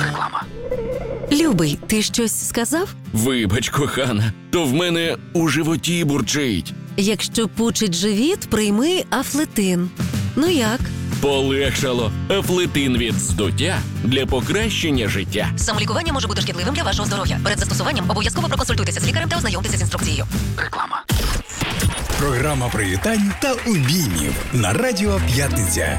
Реклама. Любий, ти щось сказав? Вибач, кохана, то в мене у животі бурчить. Якщо пучить живіт, прийми Афлетин. Ну як? Полегшало. Афлетин від здуття для покращення життя. Самолікування може бути шкідливим для вашого здоров'я. Перед застосуванням обов'язково проконсультуйтеся з лікарем та ознайомтеся з інструкцією. Реклама. Програма привітань та обіймів на Радіо П'ятниця.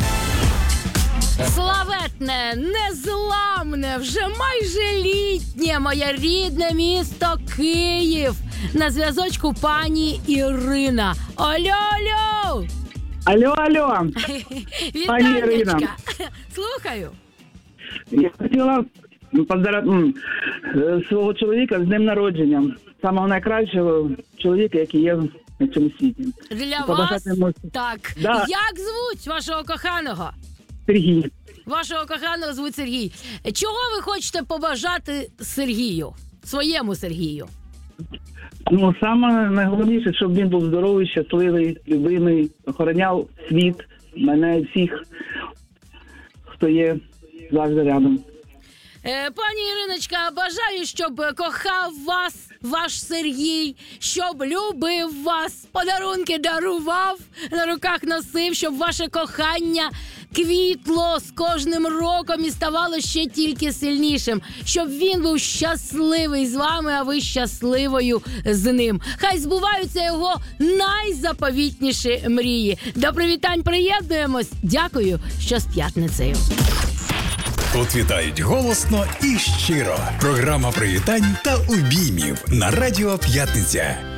Славетне, незламне, вже майже літнє моє рідне місто Київ. На зв'язочку пані Ірина. Алло! Алло. Пані Ірина. Вітанечка. Слухаю. Я хотіла поздравити свого чоловіка з днем народження. Самого найкращого чоловіка, який є на цьому світі. Для вас? Побажати йому Так. Да. Як звуть вашого коханого? Сергій. Вашого коханого звуть Сергій. Чого ви хочете побажати Сергію? Своєму Сергію? Саме найголовніше, щоб він був здоровий, щасливий, любимий, охороняв світ, мене, всіх, хто є завжди рядом. Пані Іриночка, бажаю, щоб кохав вас ваш Сергій, щоб любив вас, подарунки дарував, на руках носив, щоб ваше кохання квітло з кожним роком і ставало ще тільки сильнішим, щоб він був щасливий з вами, а ви щасливою з ним. Хай збуваються його найзаповітніші мрії. До привітань приєднуємось. Дякую, що з п'ятницею. Тут вітають голосно і щиро. Програма привітань та обіймів на Радіо П'ятниця.